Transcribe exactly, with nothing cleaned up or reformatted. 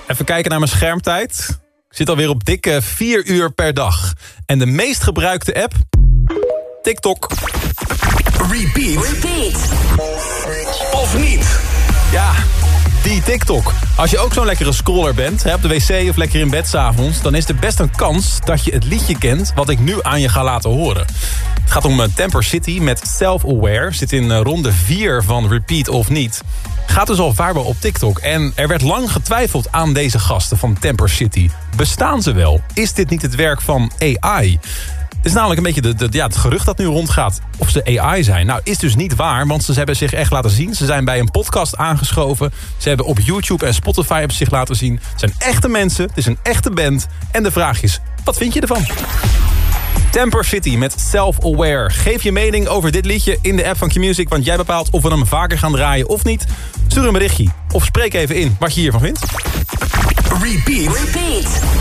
Even kijken naar mijn schermtijd. Ik zit alweer op dikke vier uur per dag. En de meest gebruikte app? TikTok. Repeat. Repeat. Of niet? Ja, die TikTok. Als je ook zo'n lekkere scroller bent, hè, op de wc of lekker in bed 's avonds, dan is er best een kans dat je het liedje kent wat ik nu aan je ga laten horen. Het gaat om uh, Temper City met Self-Aware. Zit in uh, ronde vier van Repeat of niet. Gaat dus al vaarbaar op TikTok. En er werd lang getwijfeld aan deze gasten van Temper City. Bestaan ze wel? Is dit niet het werk van A I? Het is namelijk een beetje de, de, ja, het gerucht dat nu rondgaat of ze A I zijn. Nou, is dus niet waar, want ze hebben zich echt laten zien. Ze zijn bij een podcast aangeschoven. Ze hebben op YouTube en Spotify hebben zich laten zien. Het zijn echte mensen, het is een echte band. En de vraag is, wat vind je ervan? Temper City met Self-Aware. Geef je mening over dit liedje in de app van Q-Music, want jij bepaalt of we hem vaker gaan draaien of niet. Stuur een berichtje of spreek even in wat je hiervan vindt. Repeat. Repeat.